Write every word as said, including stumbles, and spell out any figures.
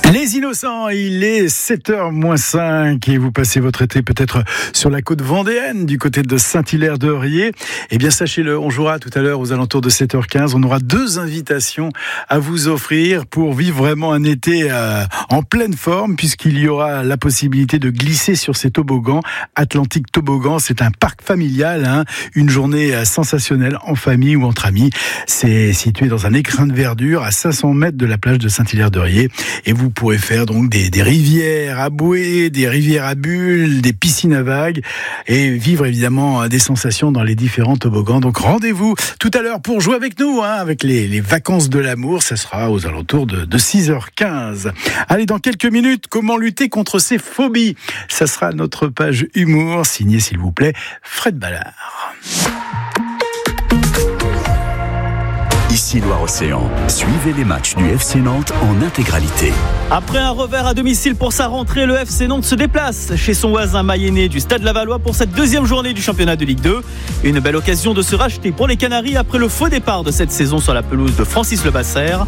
Les innocents, il est sept heures moins cinq et vous passez votre été peut-être sur la côte vendéenne du côté de Saint-Hilaire-de-Riez. Eh bien sachez-le, on jouera tout à l'heure aux alentours de sept heures quinze. On aura deux invitations à vous offrir pour vivre vraiment un été euh, en pleine forme, puisqu'il y aura la possibilité de glisser sur ces toboggans. Atlantique Toboggan, c'est un parc familial, hein, une journée sensationnelle en famille ou entre amis. C'est situé dans un écrin de verdure à cinq cents mètres de la plage de Saint-Hilaire-de-Riez et vous pourrez faire donc des, des rivières à bouées, des rivières à bulles, des piscines à vagues et vivre évidemment des sensations dans les différents toboggans. Donc rendez-vous tout à l'heure pour jouer avec nous, hein, avec les, les vacances de l'amour. Ça sera aux alentours de, de six heures quinze. Allez, dans quelques minutes, comment lutter contre ces phobies? Ça sera notre page humour, signée s'il vous plaît Fred Ballard. Ici Loire-Océan, suivez les matchs du F C Nantes en intégralité. Après un revers à domicile pour sa rentrée, le F C Nantes se déplace chez son voisin mayennais du Stade Lavallois pour cette deuxième journée du championnat de Ligue deux. Une belle occasion de se racheter pour les Canaries après le faux départ de cette saison sur la pelouse de Francis Lebasser.